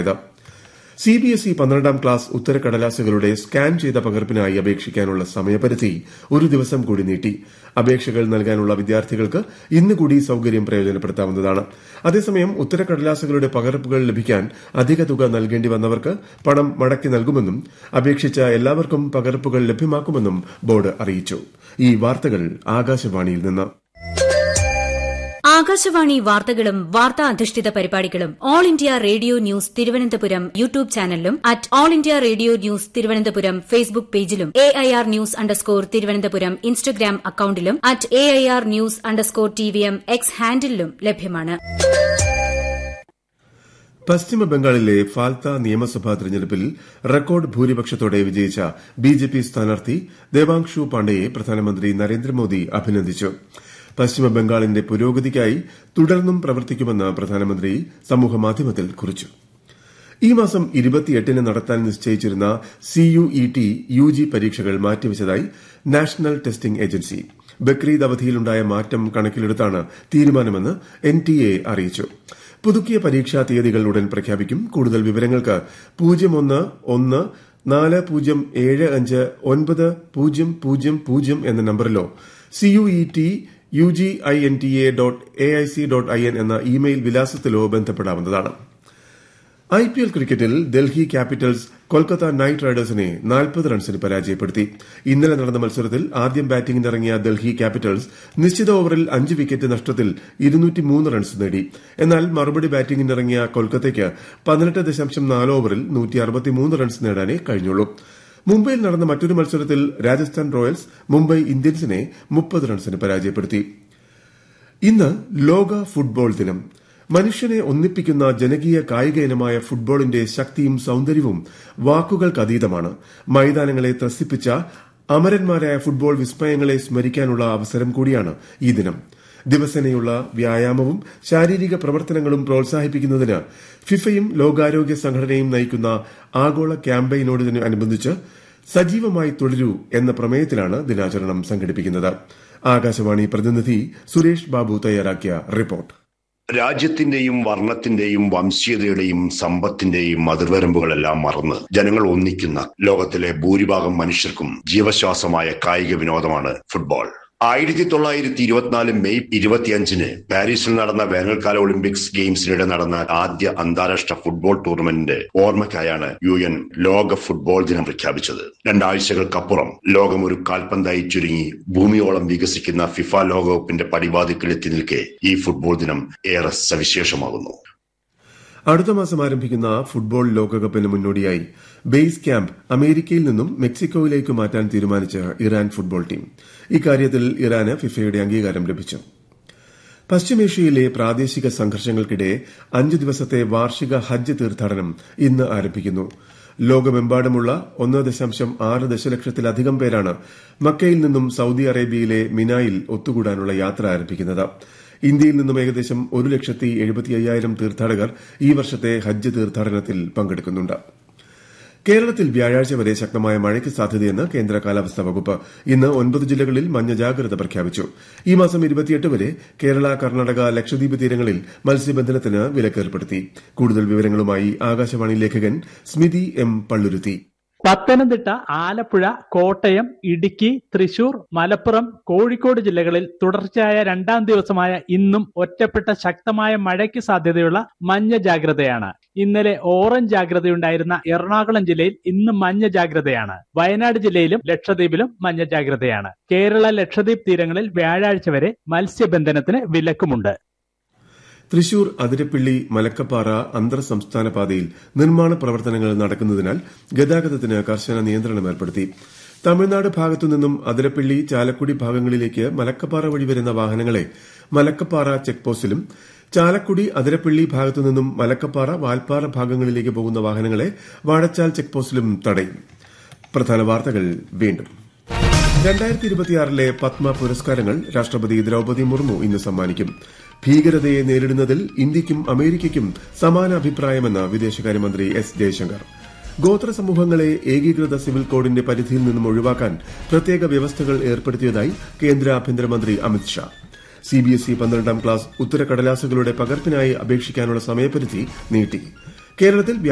ഉണ്ടായത്. CBSE 12ാം class ഉത്തരക്കടലാസുകളുടെ scan ചെയ്ത പകർപ്പിനായി അപേക്ഷിക്കാനുള്ള സമയപരിധി ഒരു ദിവസം കൂടി നീട്ടി. അപേക്ഷകൾ നൽകാനുള്ള വിദ്യാർത്ഥികൾക്ക് ഇന്ന് കൂടി സൌകര്യം പ്രയോജനപ്പെടുത്താവുന്നതാണ്. അതേസമയം ഉത്തരക്കടലാസുകളുടെ പകർപ്പുകൾ ലഭിക്കാൻ അധിക തുക നൽകേണ്ടി വന്നവർക്ക് പണം മടക്കി നൽകുമെന്നും അപേക്ഷിച്ച എല്ലാവർക്കും പകർപ്പുകൾ ലഭ്യമാക്കുമെന്നും ബോർഡ് അറിയിച്ചു. ഈ വാർത്തകൾ ആകാശവാണിയിൽ നിന്ന്. ആകാശവാണി വാർത്തകളും വാർത്താ അധിഷ്ഠിത പരിപാടികളും all India radio news Thiruvananthapuram YouTube ചാനലിലും at all India radio news Thiruvananthapuram Facebook പേജിലും AIR ന്യൂസ് _ തിരുവനന്തപുരം ഇൻസ്റ്റഗ്രാം അക്കൌണ്ടിലും at AIR news _ TVM X ഹാൻഡിലും ലഭ്യമാണ്. പശ്ചിമബംഗാളിലെ ഫാൽത്ത നിയമസഭാ തെരഞ്ഞെടുപ്പിൽ റെക്കോർഡ് ഭൂരിപക്ഷത്തോടെ വിജയിച്ച BJP സ്ഥാനാർത്ഥി ദേവാംശു പാണ്ഡെയെ പ്രധാനമന്ത്രി നരേന്ദ്രമോദി അഭിനന്ദിച്ചു. പശ്ചിമബംഗാളിന്റെ പുരോഗതിക്കായി തുടർന്നും പ്രവർത്തിക്കുമെന്ന് പ്രധാനമന്ത്രി സമൂഹമാധ്യമത്തിൽ കുറിച്ചു. ഈ മാസം 28-ന് നടത്താൻ നിശ്ചയിച്ചിരുന്ന CUET UG പരീക്ഷകൾ മാറ്റിവച്ചതായി നാഷണൽ ടെസ്റ്റിംഗ് ഏജൻസി. ബക്രീദ് അവധിയിലുണ്ടായ മാറ്റം കണക്കിലെടുത്താണ് തീരുമാനമെന്ന് NTA അറിയിച്ചു. പുതുക്കിയ പരീക്ഷാ തീയതികൾ ഉടൻ പ്രഖ്യാപിക്കും. കൂടുതൽ വിവരങ്ങൾക്ക് 0114575900 എന്ന നമ്പറിലോ CUET@UGINTA.aic.in എന്ന ഇമെയിൽ വിലാസത്തിലോ ബന്ധപ്പെടാവുന്നതാണ്. IPL ക്രിക്കറ്റിൽ ഡൽഹി ക്യാപിറ്റൽസ് കൊൽക്കത്ത നൈറ്റ് റൈഡേഴ്സിനെ 40 റൺസിന് പരാജയപ്പെടുത്തി. ഇന്നലെ നടന്ന മത്സരത്തിൽ ആദ്യം ബാറ്റിംഗിനിറങ്ങിയ ഡൽഹി ക്യാപിറ്റൽസ് നിശ്ചിത ഓവറിൽ 5 വിക്കറ്റ് നഷ്ടത്തിൽ 203 റൺസ് നേടി. എന്നാൽ മറുപടി ബാറ്റിംഗിനിറങ്ങിയ കൊൽക്കത്തയ്ക്ക് 18.4 ഓവറിൽ 163 റൺസ് നേടാനേ കഴിഞ്ഞുള്ളൂ. മുംബൈയിൽ നടന്ന മറ്റൊരു മത്സരത്തിൽ രാജസ്ഥാൻ റോയൽസ് മുംബൈ ഇന്ത്യൻസിനെ 30 റൺസിന് പരാജയപ്പെടുത്തി. ഇന്ന് ലോക ഫുട്ബോൾ ദിനം. മനുഷ്യനെ ഒന്നിപ്പിക്കുന്ന ജനകീയ കായിക ഇനമായ ഫുട്ബോളിന്റെ ശക്തിയും സൌന്ദര്യവും വാക്കുകൾക്കതീതമാണ്. മൈതാനങ്ങളെ ത്രസിപ്പിച്ച അമരന്മാരായ ഫുട്ബോൾ വിസ്മയങ്ങളെ സ്മരിക്കാനുള്ള അവസരം കൂടിയാണ് ഈ ദിനം. ദിവസേനയുള്ള വ്യായാമവും ശാരീരിക പ്രവർത്തനങ്ങളും പ്രോത്സാഹിപ്പിക്കുന്നതിന് ഫിഫയും ലോകാരോഗ്യ സംഘടനയും നയിക്കുന്ന ആഗോള ക്യാമ്പയിനോടനുബന്ധിച്ച് സജീവമായി തുടരൂ എന്ന പ്രമേയത്തിലാണ് ദിനാചരണം സംഘടിപ്പിക്കുന്നത്. ആകാശവാണി പ്രതിനിധി സുരേഷ് ബാബു തയ്യാറാക്കിയ റിപ്പോർട്ട്. രാജ്യത്തിന്റെയും വർണ്ണത്തിന്റെയും വംശീയതയുടെയും സമ്പത്തിന്റെയും അതിർവരമ്പുകളെല്ലാം മറന്ന് ജനങ്ങൾ ഒന്നിക്കുന്ന ലോകത്തിലെ ഭൂരിഭാഗം മനുഷ്യർക്കും ജീവശ്വാസമായ കായിക വിനോദമാണ് ഫുട്ബോൾ. 1924 മെയ് 25-ന് പാരീസിൽ നടന്ന വേനൽക്കാല ഒളിമ്പിക്സ് ഗെയിംസിനിടെ നടന്ന ആദ്യ അന്താരാഷ്ട്ര ഫുട്ബോൾ ടൂർണമെന്റിന്റെ ഓർമ്മയ്ക്കായാണ് UN ലോക ഫുട്ബോൾ ദിനം പ്രഖ്യാപിച്ചത്. 2 ആഴ്ചകൾക്കപ്പുറം ലോകം ഒരു കാൽപന്തായി ചുരുങ്ങി ഭൂമിയോളം വികസിക്കുന്ന ഫിഫ ലോകകപ്പിന്റെ പടിവാതിൽക്കലെത്തി നിൽക്കെ ഈ ഫുട്ബോൾ ദിനം ഏറെ സവിശേഷമാകുന്നു. അടുത്ത മാസം ആരംഭിക്കുന്ന ഫുട്ബോൾ ലോകകപ്പിന് മുന്നോടിയായി ബേസ് ക്യാമ്പ് അമേരിക്കയിൽ നിന്നും മെക്സിക്കോയിലേക്ക് മാറ്റാൻ തീരുമാനിച്ച ഇറാൻ ഫുട്ബോൾ ടീം. ഇക്കാര്യത്തിൽ ഇറാന് ഫിഫയുടെ അംഗീകാരം ലഭിച്ചു. പശ്ചിമേഷ്യയിലെ പ്രാദേശിക സംഘർഷങ്ങൾക്കിടെ 5 ദിവസത്തെ വാർഷിക ഹജ്ജ് തീർത്ഥാടനം ഇന്ന് ആരംഭിക്കുന്നു. ലോകമെമ്പാടുമുള്ള 1.6 ദശലക്ഷത്തിലധികം പേരാണ് മക്കയിൽ നിന്നും സൌദി അറേബ്യയിലെ മിനായിൽ ഒത്തുകൂടാനുള്ള യാത്ര ആരംഭിക്കുന്നത്. ഇന്ത്യയിൽ നിന്നും ഏകദേശം 1,75,000 തീർത്ഥാടകർ ഈ വർഷത്തെ ഹജ്ജ് തീർത്ഥാടനത്തിൽ പങ്കെടുക്കുന്നുണ്ട്. കേരളത്തിൽ വ്യാഴാഴ്ച വരെ ശക്തമായ മഴയ്ക്ക് സാധ്യതയെന്ന് കേന്ദ്ര കാലാവസ്ഥാ വകുപ്പ്. ഇന്ന് 9 ജില്ലകളിൽ മഞ്ഞ ജാഗ്രത പ്രഖ്യാപിച്ചു. ഈ മാസം 28 വരെ കേരള, കർണാടക, ലക്ഷദ്വീപ് തീരങ്ങളിൽ മത്സ്യബന്ധനത്തിന് വിലക്കേർപ്പെടുത്തി. കൂടുതൽ വിവരങ്ങളുമായി ആകാശവാണി ലേഖകൻ സ്മിതി M. പള്ളുരുത്തി. പത്തനംതിട്ട, ആലപ്പുഴ, കോട്ടയം, ഇടുക്കി, തൃശൂർ, മലപ്പുറം, കോഴിക്കോട് ജില്ലകളിൽ തുടർച്ചയായ 2ാം ദിവസമായ ഇന്നും ഒറ്റപ്പെട്ട ശക്തമായ മഴയ്ക്ക് സാധ്യതയുള്ള മഞ്ഞ ജാഗ്രതയാണ്. ഇന്നലെ ഓറഞ്ച് ജാഗ്രതയുണ്ടായിരുന്ന എറണാകുളം ജില്ലയിൽ ഇന്ന് മഞ്ഞ ജാഗ്രതയാണ്. വയനാട് ജില്ലയിലും ലക്ഷദ്വീപിലും മഞ്ഞ ജാഗ്രതയാണ്. കേരള, ലക്ഷദ്വീപ് തീരങ്ങളിൽ വ്യാഴാഴ്ച വരെ മത്സ്യബന്ധനത്തിന് വിലക്കുമുണ്ട്. തൃശൂർ അതിരപ്പിള്ളി മലക്കപ്പാറ അന്തർ സംസ്ഥാന പാതയിൽ നിർമ്മാണ പ്രവർത്തനങ്ങൾ നടക്കുന്നതിനാൽ ഗതാഗതത്തിന് കർശന നിയന്ത്രണം ഏർപ്പെടുത്തി. തമിഴ്നാട് ഭാഗത്തുനിന്നും അതിരപ്പിള്ളി, ചാലക്കുടി ഭാഗങ്ങളിലേക്ക് മലക്കപ്പാറ വഴി വരുന്ന വാഹനങ്ങളെ മലക്കപ്പാറ ചെക്ക് പോസ്റ്റിലും ചാലക്കുടി, അതിരപ്പിള്ളി ഭാഗത്തുനിന്നും മലക്കപ്പാറ, വാൽപ്പാറ ഭാഗങ്ങളിലേക്ക് പോകുന്ന വാഹനങ്ങളെ വാഴച്ചാൽ ചെക്ക് പോസ്റ്റിലും തടയും. പ്രധാന വാർത്തകൾ വീണ്ടും. 2026 പത്മ പുരസ്കാരങ്ങൾ രാഷ്ട്രപതി ദ്രൌപദി മുർമു ഇന്ന് സമ്മാനിക്കും. ഭീകരതയെ നേരിടുന്നതിൽ ഇന്ത്യയ്ക്കും അമേരിക്കയ്ക്കും സമാന അഭിപ്രായമെന്ന് വിദേശകാര്യമന്ത്രി S. ജയശങ്കർ. ഗോത്ര സമൂഹങ്ങളെ ഏകീകൃത സിവിൽ കോഡിന്റെ പരിധിയിൽ നിന്നും ഒഴിവാക്കാൻ പ്രത്യേക വ്യവസ്ഥകൾ ഏർപ്പെടുത്തിയതായി കേന്ദ്ര ആഭ്യന്തരമന്ത്രി അമിത് ഷാ. CBSE 12ാം ക്ലാസ് ഉത്തരക്കടലാസുകളുടെ പകർപ്പിനായി അപേക്ഷിക്കാനുള്ള സമയപരിധി നീട്ടി. കേരളത്തിൽ